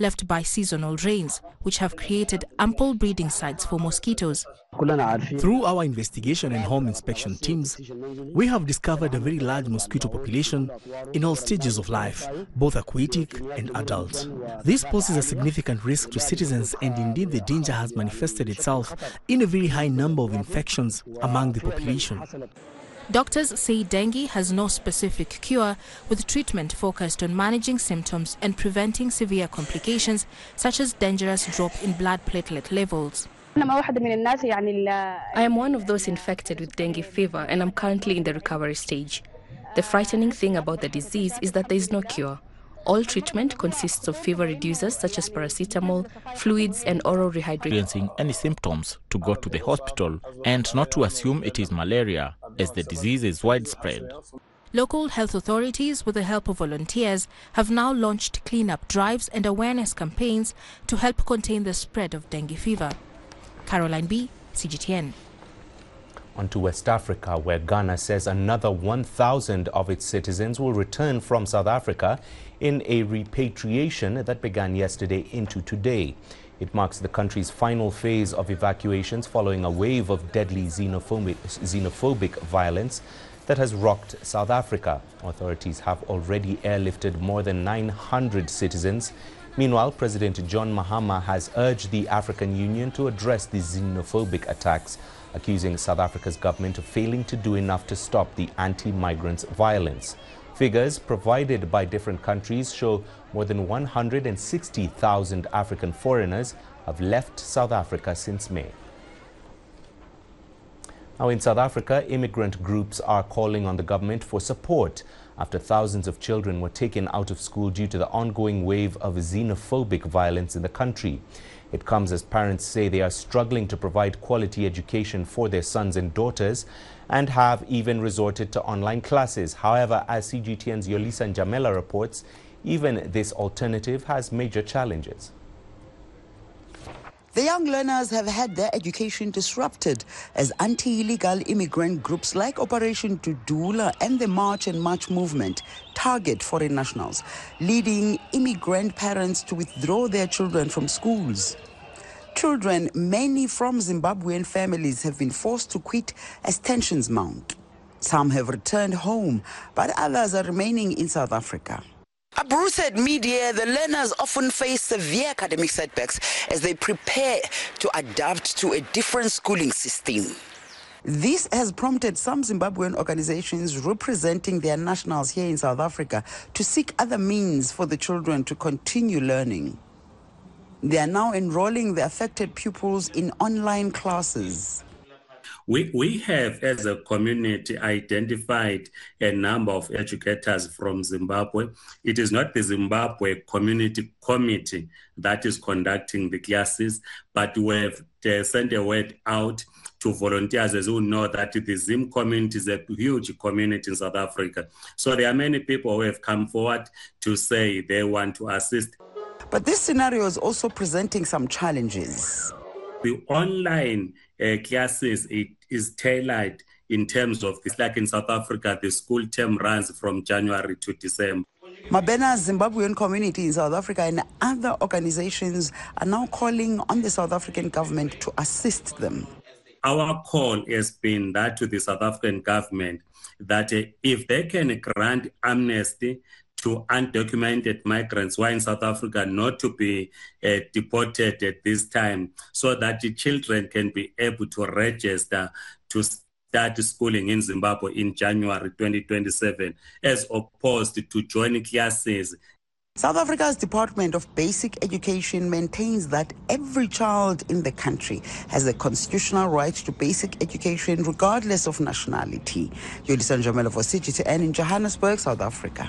left by seasonal rains, which have created ample breeding sites for mosquitoes. Through our investigation and home inspection teams, we have discovered a very large mosquito population in all stages of life, both aquatic and adult. This poses a significant risk to citizens, and indeed the danger has manifested itself in a very high number of infections among the population. Doctors say dengue has no specific cure, with treatment focused on managing symptoms and preventing severe complications such as dangerous drop in blood platelet levels. I am one of those infected with dengue fever, and I'm currently in the recovery stage. The frightening thing about the disease is that there is no cure. All treatment consists of fever reducers such as paracetamol, fluids and oral rehydration. Any symptoms to go to the hospital and not to assume it is malaria, as the disease is widespread. Local health authorities, with the help of volunteers, have now launched cleanup drives and awareness campaigns to help contain the spread of dengue fever. Caroline B., CGTN. On to West Africa, where Ghana says another 1,000 of its citizens will return from South Africa in a repatriation that began yesterday into today. It marks the country's final phase of evacuations following a wave of deadly xenophobic violence that has rocked South Africa. Authorities have already airlifted more than 900 citizens. Meanwhile, President John Mahama has urged the African Union to address these xenophobic attacks, accusing South Africa's government of failing to do enough to stop the anti-migrants' violence. Figures provided by different countries show more than 160,000 African foreigners have left South Africa since May. Now, in South Africa, immigrant groups are calling on the government for support after thousands of children were taken out of school due to the ongoing wave of xenophobic violence in the country. It comes as parents say they are struggling to provide quality education for their sons and daughters and have even resorted to online classes. However, as CGTN's Yolisa Njamela reports, even this alternative has major challenges. The young learners have had their education disrupted as anti-illegal immigrant groups like Operation Tudula and the March and March movement target foreign nationals, leading immigrant parents to withdraw their children from schools. Children, many from Zimbabwean families, have been forced to quit as tensions mount. Some have returned home, but others are remaining in South Africa. Abu said mid-year, the learners often face severe academic setbacks as they prepare to adapt to a different schooling system. This has prompted some Zimbabwean organizations representing their nationals here in South Africa to seek other means for the children to continue learning. They are now enrolling the affected pupils in online classes. We have, as a community, identified a number of educators from Zimbabwe. It is not the Zimbabwe Community Committee that is conducting the classes, but we have sent a word out to volunteers who know that the Zim community is a huge community in South Africa. So there are many people who have come forward to say they want to assist. But this scenario is also presenting some challenges. The online classes, it is tailored in terms of this. Like in South Africa, the school term runs from January to December. Mabena's Zimbabwean community in South Africa and other organizations are now calling on the South African government to assist them. Our call has been that to the South African government that if they can grant amnesty to undocumented migrants who are in South Africa not to be deported at this time, so that the children can be able to register to start schooling in Zimbabwe in January 2027, as opposed to joining classes. South Africa's Department of Basic Education maintains that every child in the country has a constitutional right to basic education regardless of nationality. Yolisa Njamela for CGTN in Johannesburg, South Africa.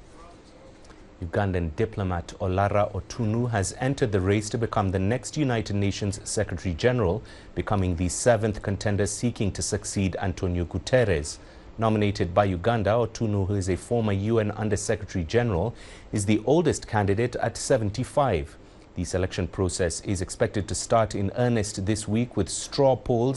Ugandan diplomat Olara Otunu has entered the race to become the next United Nations Secretary General, becoming the 7th contender seeking to succeed Antonio Guterres. Nominated by Uganda, Otunu, who is a former UN Under-Secretary General, is the oldest candidate at 75. The selection process is expected to start in earnest this week with straw polls